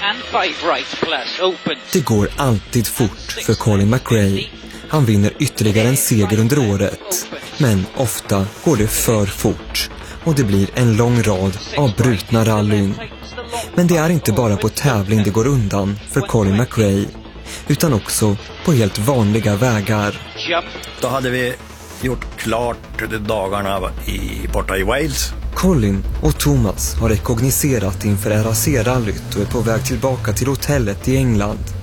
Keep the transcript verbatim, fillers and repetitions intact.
Det går alltid fort för Colin McRae. Han vinner ytterligare en seger under året. Men ofta går det för fort och det blir en lång rad av brutna rallyn. Men det är inte bara på tävling det går undan för Colin McRae, utan också på helt vanliga vägar. Då hade vi gjort klart dagarna i, borta i Wales. Colin och Thomas har rekogniserat inför R A C-rallyt och är på väg tillbaka till hotellet i England.